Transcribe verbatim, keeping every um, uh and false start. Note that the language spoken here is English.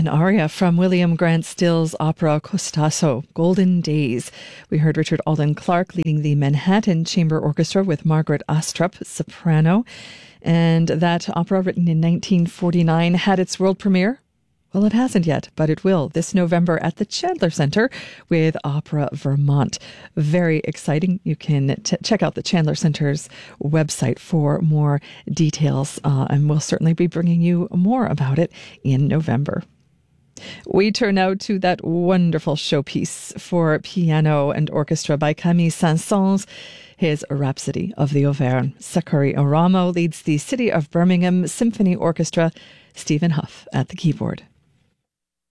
An aria from William Grant Still's opera Costasso, Golden Days. We heard Richard Alden Clark leading the Manhattan Chamber Orchestra with Margaret Astrup, soprano. And that opera, written in nineteen forty-nine, had its world premiere. Well, it hasn't yet, but it will this November at the Chandler Center with Opera Vermont. Very exciting. You can t- check out the Chandler Center's website for more details, uh, and we'll certainly be bringing you more about it in November. We turn now to that wonderful showpiece for piano and orchestra by Camille Saint-Saëns, his Rhapsody of the Auvergne. Sakari Aramo leads the City of Birmingham Symphony Orchestra, Stephen Huff at the keyboard.